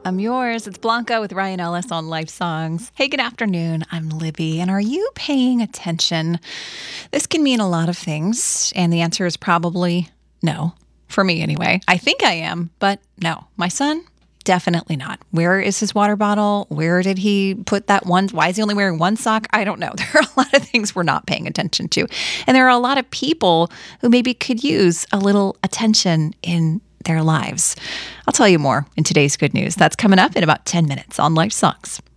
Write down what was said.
I'm yours. It's Blanca with Ryan Ellis on Life Songs. Hey, good afternoon. I'm Libby. And are you paying attention? This can mean a lot of things. And the answer is probably no. For me, anyway. I think I am, but no. My son? Definitely not. Where is his water bottle? Where did he put that one? Why is he only wearing one sock? I don't know. There are a lot of things we're not paying attention to. And there are a lot of people who maybe could use a little attention in their lives. I'll tell you more in today's good news. That's coming up in about 10 minutes on Life Songs.